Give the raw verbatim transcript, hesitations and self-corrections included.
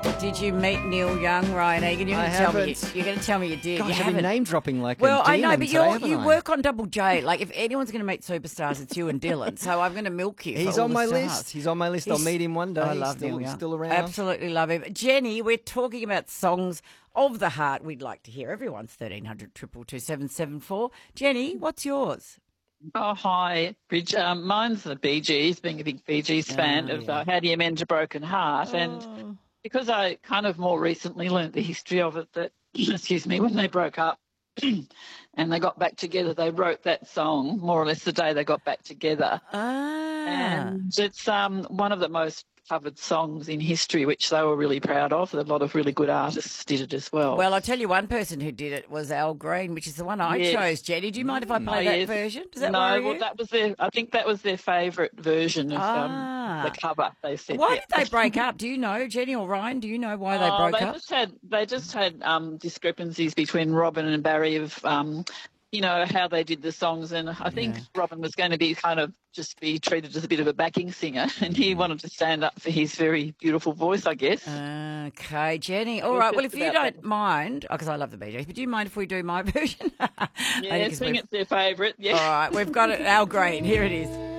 Did you meet Neil Young, Ryan Egan? You're I going to tell me. You, haven't. you're going to tell me you did. God, you I've been haven't. name dropping like Well, a I know, demon but today, you're, haven't you I? work on Double J. Like, if anyone's going to meet superstars, it's you and Dylan. So I'm going to milk you. For He's all on the my stars. list. He's on my list. He's- I'll meet him one day. I He's love still, Neil Young. still around. Absolutely love him. Jenny, we're talking about songs of the heart. We'd like to hear everyone's thirteen hundred, two two two, seven seven four. Jenny, what's yours? Oh, hi, Bridge. Um, mine's the Bee Gees, being a big Bee Gees fan Oh, of yeah. uh, How Do You Mend a Broken Heart? And Oh. because I kind of more recently learnt the history of it, that, excuse me, when they broke up and they got back together, they wrote that song more or less the day they got back together. Ah. And it's um, one of the most covered songs in history, which they were really proud of. A lot of really good artists did it as well. Well, I'll tell you one person who did it was Al Green, which is the one I Yes. chose, Jenny. Do you mind if I play Oh, that yes. version? Does that no, worry well, you? that was their. I think that was their favourite version of Ah. um, the cover. They said. Why yeah. did they break up? Do you know, Jenny or Ryan? Do you know why they Oh, broke they up? Just had, they just had um, discrepancies between Robin and Barry of, um, you know, how they did the songs. And I think Yeah. Robin was going to be kind of just be treated as a bit of a backing singer, and he wanted to stand up for his very beautiful voice, I guess. Okay, Jenny. All was right. Well, just if you about don't that. mind, because I love the Bee Gees, but do you mind if we do my version? Yeah, Only I 'cause think we've- it's their favourite. Yeah. All right, we've got it. Al Green. Here it is.